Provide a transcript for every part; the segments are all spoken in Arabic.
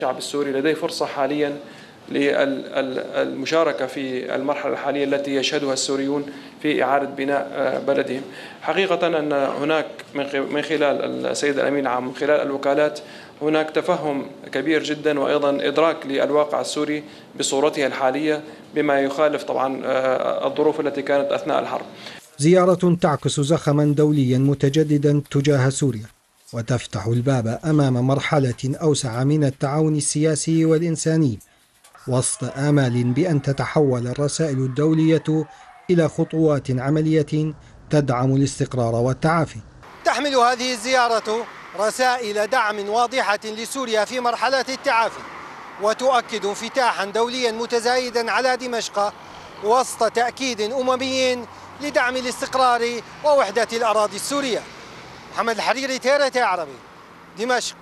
الشعب السوري لديه فرصة حاليا للمشاركة في المرحلة الحالية التي يشهدها السوريون في إعادة بناء بلدهم. حقيقة أن هناك من خلال السيد الأمين العام من خلال الوكالات هناك تفهم كبير جدا وأيضا إدراك للواقع السوري بصورتها الحالية بما يخالف طبعا الظروف التي كانت أثناء الحرب. زيارة تعكس زخما دوليا متجددا تجاه سوريا وتفتح الباب أمام مرحلة أوسع من التعاون السياسي والإنساني وسط آمال بأن تتحول الرسائل الدولية إلى خطوات عملية تدعم الاستقرار والتعافي. تحمل هذه الزيارة رسائل دعم واضحة لسوريا في مرحلة التعافي، وتؤكد انفتاحا دوليا متزايدا على دمشق وسط تأكيد أممي لدعم الاستقرار ووحدة الأراضي السورية. محمد الحريري، TRT عربي، دمشق.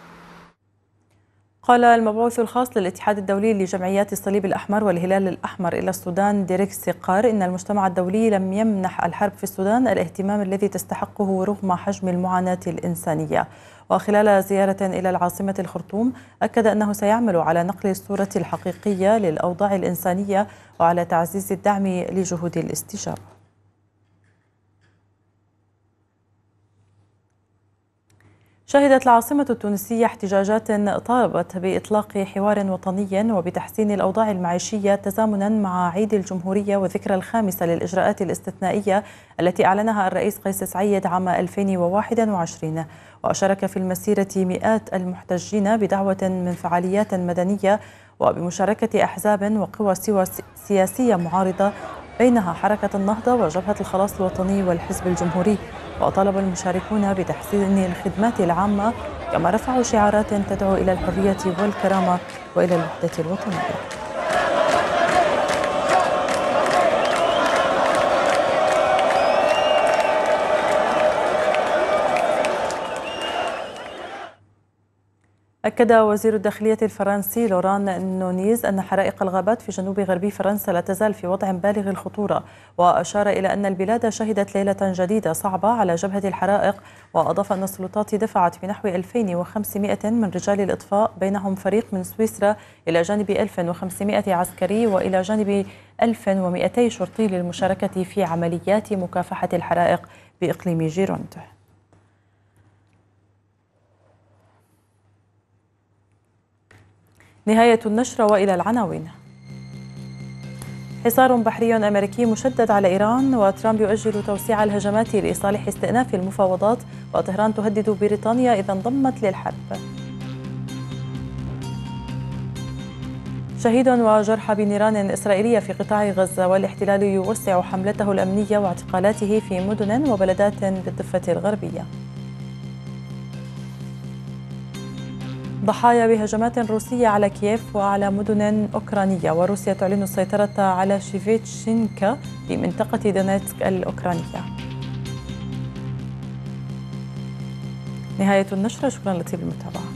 قال المبعوث الخاص للاتحاد الدولي لجمعيات الصليب الأحمر والهلال الأحمر إلى السودان ديريك سيقار إن المجتمع الدولي لم يمنح الحرب في السودان الاهتمام الذي تستحقه رغم حجم المعاناة الإنسانية. وخلال زيارة إلى العاصمة الخرطوم أكد أنه سيعمل على نقل الصورة الحقيقية للأوضاع الإنسانية وعلى تعزيز الدعم لجهود الاستجابة. شهدت العاصمة التونسية احتجاجات طالبت بإطلاق حوار وطني وبتحسين الأوضاع المعيشية تزامنا مع عيد الجمهورية والذكرى الخامسة للإجراءات الاستثنائية التي أعلنها الرئيس قيس سعيد عام 2021. وشارك في المسيرة مئات المحتجين بدعوة من فعاليات مدنية وبمشاركة أحزاب وقوى سياسية معارضة بينها حركة النهضة وجبهة الخلاص الوطني والحزب الجمهوري. وطالب المشاركون بتحسين الخدمات العامة، كما رفعوا شعارات تدعو إلى الحرية والكرامة وإلى الوحدة الوطنية. أكد وزير الداخلية الفرنسي لوران نونيز أن حرائق الغابات في جنوب غربي فرنسا لا تزال في وضع بالغ الخطورة، وأشار إلى أن البلاد شهدت ليلة جديدة صعبة على جبهة الحرائق. وأضاف أن السلطات دفعت بنحو 2500 من رجال الإطفاء بينهم فريق من سويسرا إلى جانب 1500 عسكري وإلى جانب 1200 شرطي للمشاركة في عمليات مكافحة الحرائق بإقليم جيروند. نهاية النشرة وإلى العناوين. حصار بحري أمريكي مشدد على إيران، وترامب يؤجل توسيع الهجمات لصالح استئناف المفاوضات، وطهران تهدد بريطانيا إذا انضمت للحرب. شهيد وجرحى بنيران إسرائيلية في قطاع غزة، والاحتلال يوسع حملته الأمنية واعتقالاته في مدن وبلدات بالضفة الغربية. ضحايا بهجمات روسية على كييف وعلى مدن أوكرانية، وروسيا تعلن السيطرة على شيفيتشينكا في منطقة دونيتسك الأوكرانية. نهاية النشرة، شكرا لطيب المتابعة.